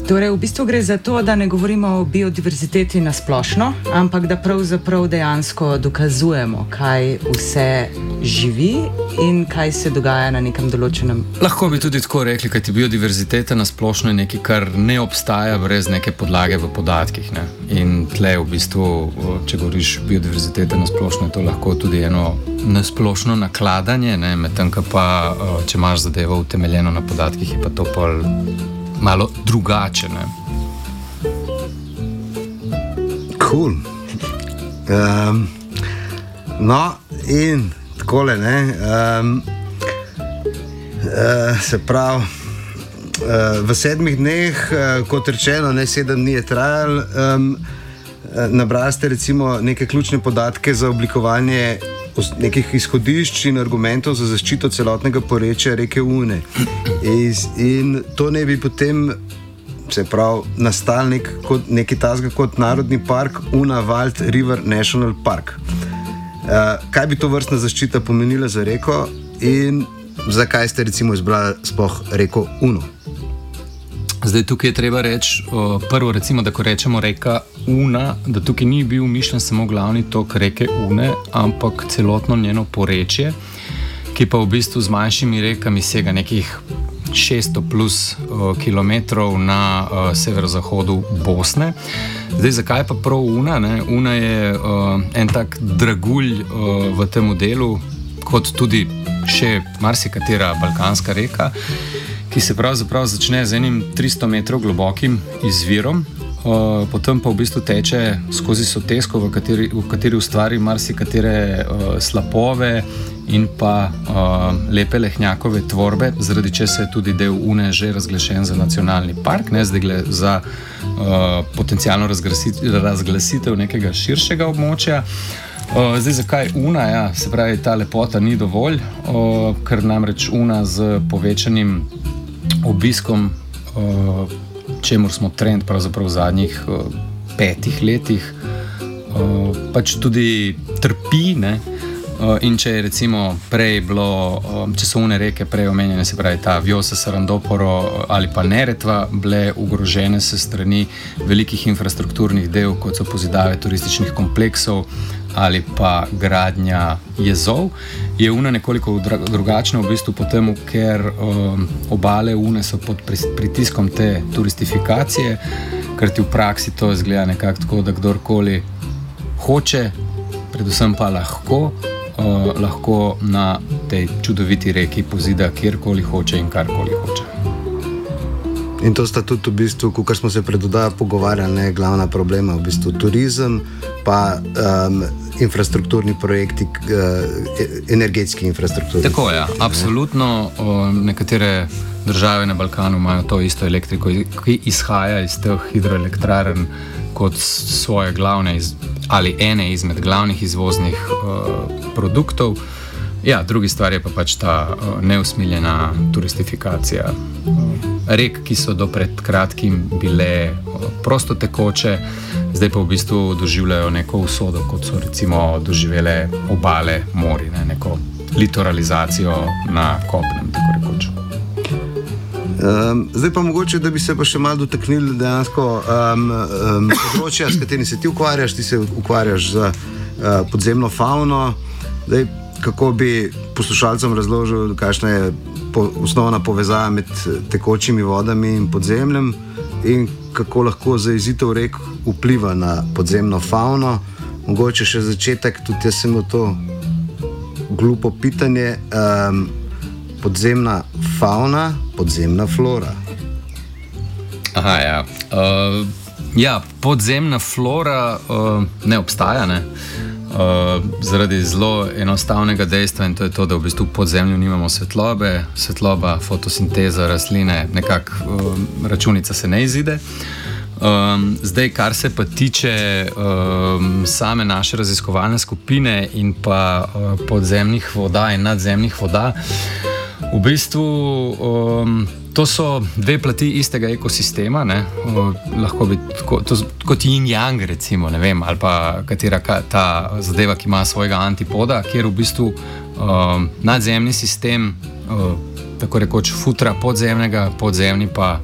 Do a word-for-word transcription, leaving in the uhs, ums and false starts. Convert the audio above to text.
Torej, v bistvu gre za to, da ne govorimo o biodiverziteti na splošno, ampak da pravzaprav dejansko dokazujemo, kaj vse živi in kaj se dogaja na nekem določenem. Lahko bi tudi tako rekli, kajti biodiverziteta na splošno je nekaj, kar ne obstaja brez neke podlage v podatkih. Ne? In tle v bistvu, če govoriš biodiverziteta na splošno, je to lahko tudi eno nasplošno nakladanje, ne? Medtem pa, če imaš zadevo utemeljeno na podatkih, je pa to pol malo drugače, ne? Cool. Um, no, in takole, ne, um, uh, se pravi, uh, v sedmih dneh, uh, kot rečeno, ne, sedem dni je trajal, um, nabrali ste recimo neke ključne podatke za oblikovanje nekih izhodišč in argumentov za zaščito celotnega porečja reke Une. Iz, in to ne bi potem, se pravi, nastal nek, kot, nekaj tasga kot narodni park Una Wald River National Park. Uh, kaj bi to vrstna zaščita pomenila za reko in zakaj ste recimo izbrali sploh reko Uno? Zdaj tukaj je treba reči, uh, prvo recimo, da ko rečemo reka Una, da tukaj ni bil mišljen samo glavni tok reke Une, ampak celotno njeno porečje, ki pa v bistvu z manjšimi rekami sega nekih šeststo plus uh, kilometrov na uh, severozahodu Bosne. Zdaj, zakaj pa prav Una? Ne? Una je uh, en tak dragulj uh, v tem delu, kot tudi še marsikatera balkanska reka, ki se pravzaprav začne z enim tristo metrov globokim izvirom, uh, potem pa v bistvu teče skozi sotesko, v kateri, v kateri ustvari marsikatere uh, slapove in pa uh, lepe lehnjakove tvorbe, zaradi česa je tudi del Une že razglašen za nacionalni park, ne, zdaj gre za uh, potencialno razglasitev nekega širšega območja. Uh, zdaj, zakaj Una? Ja, se pravi, ta lepota ni dovolj, uh, ker namreč Una z povečanim obiskom, uh, čemur smo trend pravzaprav v zadnjih uh, petih letih, uh, pač tudi trpi, ne? Uh, in če je recimo prej bilo, um, če so Une reke prej omenjene, se pravi ta Vjosa, Sarandoporo ali pa Neretva, bile ogrožene se strani velikih infrastrukturnih del, kot so pozidave turističnih kompleksov ali pa gradnja jezov, je Una nekoliko drugačna v bistvu po tem, ker um, obale Une so pod pritiskom te turistifikacije, ker ti v praksi to izgleda nekako tako, da kdorkoli hoče, predvsem pa lahko, uh, lahko na tej čudoviti reki pozida kjerkoli hoče in karkoli hoče. In to sta tudi v bistvu, kar smo se pred oddajo pogovarjali, ne, glavna problema, v bistvu turizem, pa um, infrastrukturni projekti, uh, energetski infrastrukturni. Tako je, ja, absolutno. O, nekatere države na Balkanu imajo to isto elektriko, ki izhaja iz teh hidroelektrarn kot svoje glavne iz, ali ene izmed glavnih izvoznih uh, produktov. Ja, drugi stvar je pa pač ta uh, neusmiljena turistifikacija uh, rek, ki so do pred kratkim bile uh, prosto tekoče, zdaj pa v bistvu doživljajo neko usodo, kot so recimo doživele obale mori, ne, neko litoralizacijo na kopnem, tako rekoč. Um, zdaj pa mogoče, da bi se pa še malo dotaknili dejansko um, um, področja, s katerim se ti ukvarjaš, ti se ukvarjaš z uh, podzemno fauno. Zdaj, kako bi poslušalcem razložil, kakšna je po, osnovna povezava med tekočimi vodami in podzemljem in kako lahko zajezitev rek vpliva na podzemno fauno. Mogoče še začetek, tudi jaz sem imel to glupo pitanje. Um, podzemna fauna, podzemna flora. Aha, ja. Uh, ja, podzemna flora uh, ne obstaja, ne? Uh, zaradi zelo enostavnega dejstva, in to je to, da v bistvu v podzemlju nimamo svetlobe, svetloba, fotosinteza rastline, nekako uh, računica se ne izide. Um, zdaj, kar se pa tiče um, same naše raziskovalne skupine in pa uh, podzemnih voda in nadzemnih voda, v bistvu um, to so dve plati istega ekosistema, ne? Uh, lahko bi tako, to, kot yin-yang recimo, ne vem, ali pa katera ka, ta zadeva, ki ima svojega antipoda, kjer v bistvu um, nadzemni sistem uh, tako rekoč futra podzemnega, podzemni pa